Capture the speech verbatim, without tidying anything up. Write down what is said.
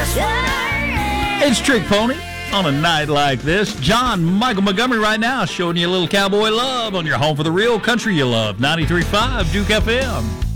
It's Trick Pony on a night like this. John Michael Montgomery right now showing you a little cowboy love on your home for the real country you love. ninety-three point five Duke F M.